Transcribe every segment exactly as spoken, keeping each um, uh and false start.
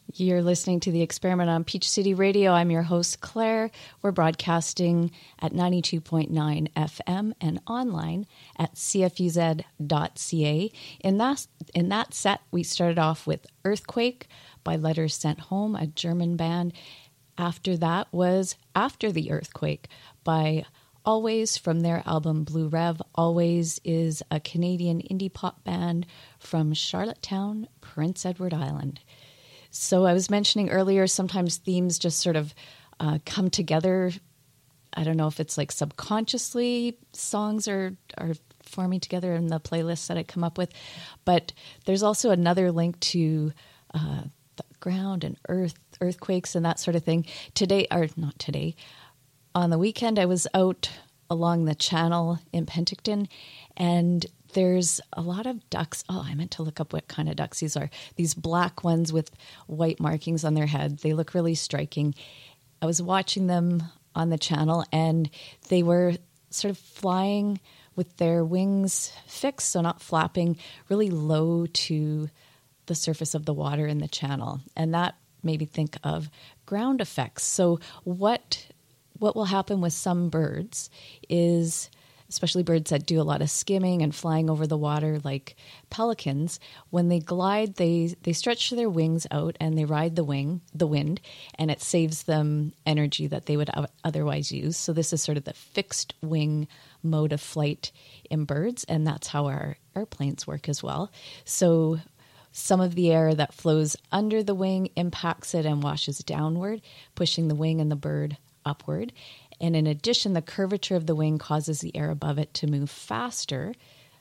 You're listening to The Experiment on Peach City Radio. I'm your host, Claire. We're broadcasting at ninety-two point nine F M and online at c f u z dot c a. In that, in that set, we started off with Earthquake by Letters Sent Home, a German band. After that was After the Earthquake by Always from their album Blue Rev. Always is a Canadian indie pop band from Charlottetown, Prince Edward Island. So I was mentioning earlier, sometimes themes just sort of uh, come together. I don't know if it's like subconsciously songs are, are forming together in the playlists that I come up with. But there's also another link to uh, the ground and earth, earthquakes and that sort of thing. Today, or not today, on the weekend, I was out along the channel in Penticton, and there's a lot of ducks. Oh, I meant to look up what kind of ducks these are. These black ones with white markings on their head. They look really striking. I was watching them on the channel, and they were sort of flying with their wings fixed, so not flapping, really low to the surface of the water in the channel. And that made me think of ground effects. So what what will happen with some birds is, especially birds that do a lot of skimming and flying over the water like pelicans, when they glide, they, they stretch their wings out and they ride the wing, the wind, and it saves them energy that they would otherwise use. So this is sort of the fixed wing mode of flight in birds, and that's how our airplanes work as well. So some of the air that flows under the wing impacts it and washes downward, pushing the wing and the bird upward. And in addition, the curvature of the wing causes the air above it to move faster,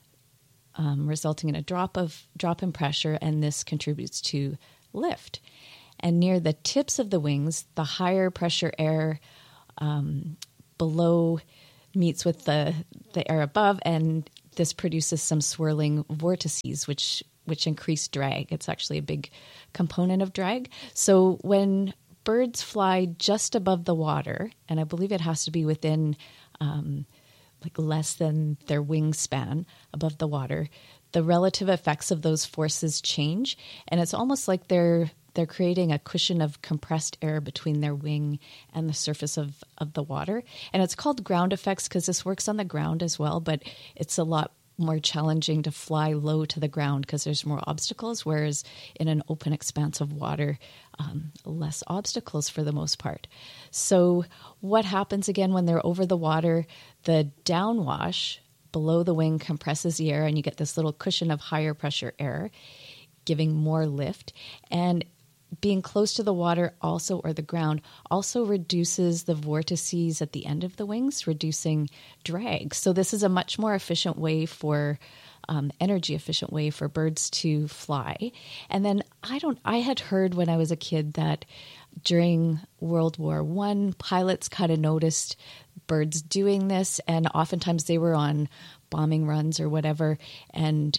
um, resulting in a drop of drop in pressure, and this contributes to lift. And near the tips of the wings, the higher pressure air um, below meets with the, the air above, and this produces some swirling vortices, which which increase drag. It's actually a big component of drag. So when birds fly just above the water, and I believe it has to be within um, like less than their wingspan above the water, the relative effects of those forces change, and it's almost like they're they're creating a cushion of compressed air between their wing and the surface of, of the water. And it's called ground effects because this works on the ground as well, but it's a lot more challenging to fly low to the ground because there's more obstacles, whereas in an open expanse of water, um, less obstacles for the most part. So what happens again when they're over the water? The downwash below the wing compresses the air, and you get this little cushion of higher pressure air, giving more lift. And being close to the water also, or the ground, also reduces the vortices at the end of the wings, reducing drag. So this is a much more efficient way for, um, energy efficient way for birds to fly. And then I don't, I had heard when I was a kid that during World War One, pilots kind of noticed birds doing this, and oftentimes they were on bombing runs or whatever, and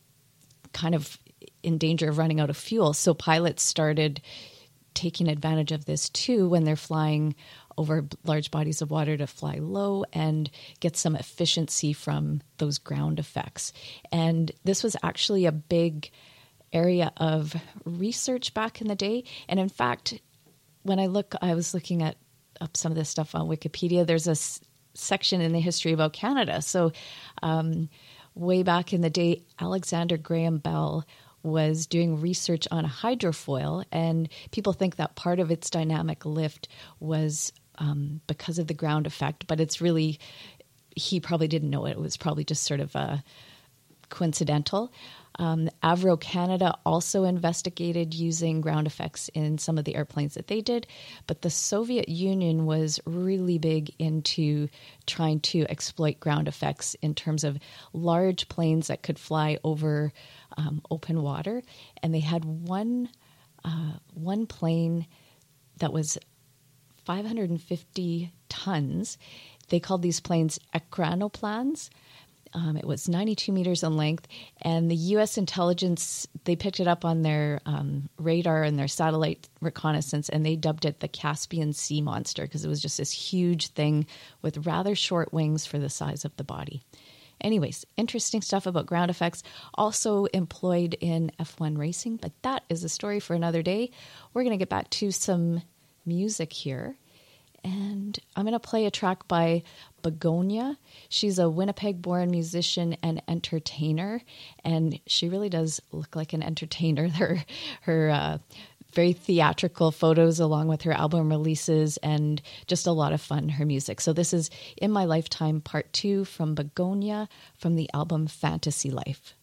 kind of in danger of running out of fuel. So pilots started taking advantage of this too when they're flying over large bodies of water to fly low and get some efficiency from those ground effects. And this was actually a big area of research back in the day. And in fact, when I look, I was looking at up some of this stuff on Wikipedia. There's a s- section in the history about Canada. So um, way back in the day, Alexander Graham Bell was doing research on a hydrofoil, and people think that part of its dynamic lift was um, because of the ground effect, but it's really, he probably didn't know it. It was probably just sort of uh, coincidental. Um, Avro Canada also investigated using ground effects in some of the airplanes that they did, but the Soviet Union was really big into trying to exploit ground effects in terms of large planes that could fly over um, open water. And they had one uh, one plane that was five hundred fifty tons. They called these planes ekranoplans. Um, it was ninety-two meters in length, and the U S intelligence, they picked it up on their um, radar and their satellite reconnaissance, and they dubbed it the Caspian Sea Monster because it was just this huge thing with rather short wings for the size of the body. Anyways, interesting stuff about ground effects, also employed in F one racing, but that is a story for another day. We're going to get back to some music here. And I'm going to play a track by Begonia. She's a Winnipeg-born musician and entertainer, and she really does look like an entertainer. Her, her uh, very theatrical photos along with her album releases, and just a lot of fun, her music. So this is In My Lifetime Part two from Begonia from the album Fantasy Life.